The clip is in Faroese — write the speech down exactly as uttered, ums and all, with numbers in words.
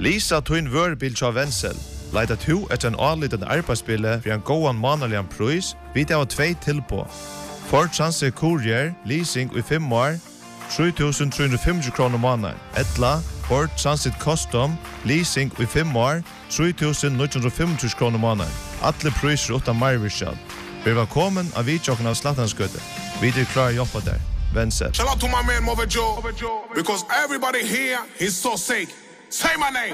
Lisa Twin Wörbil av Wenzel. Leita to etter en avlidende arbeidsspille for en gåan manalian pris, vi det var tvei tilpå. Ford Transit Courier, leasing i fem år, tre tusen tre hundre og femti kroner måneden. Etla, Ford Transit Custom, leasing i fem år, tre tusen ni hundre og femti kroner måneden. Alle priser utan marvirskjall. Vi var velkommen av vidtjokken av Slattanskøtte. Vi er klar å jobbe der. Wenzel. Shout out to my man Mother Joe, because everybody here is so sick. Say my name.